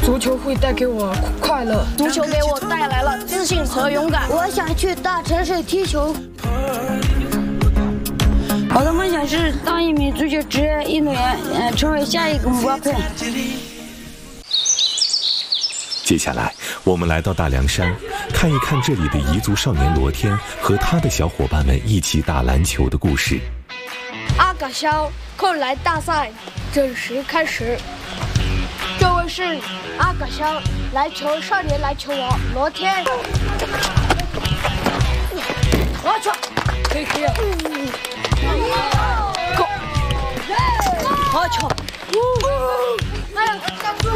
足球会带给我快乐， 足球给我带来了自信和勇敢。 我想去大城市踢球。 我的梦想是当一名足球职业运动员，成为下一个姆巴佩。 接下来，我们来到大凉山，看一看这里的彝族少年罗天和他的小伙伴们一起打篮球的故事。 阿嘎肖扣篮大赛正式开始。这位是阿嘎肖篮球少年篮球王罗天。我操！ 可以。 我操！ 哎呀，站住！